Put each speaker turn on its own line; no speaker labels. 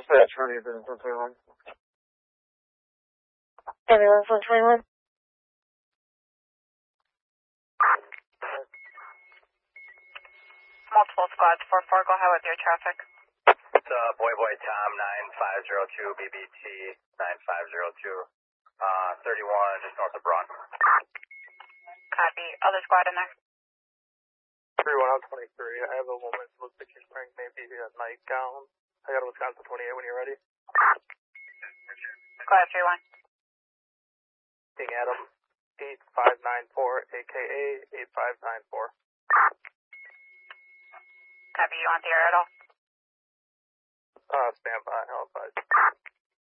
Dispatch, running business 121.
Ambulance 121.
Multiple squads, 4-4, go ahead with your traffic.
It's Boy Tom 9502 BBT 9502 31 just north of Braun.
Copy. Other squad in there.
31 out 23. I have a woman who looks like she's wearing maybe a nightgown. I got a Wisconsin 28 when you're ready.
Go ahead, 3-1.
King Adam 8594, aka 8594.
Copy. You want the air at all?
Stand by. I'll advise.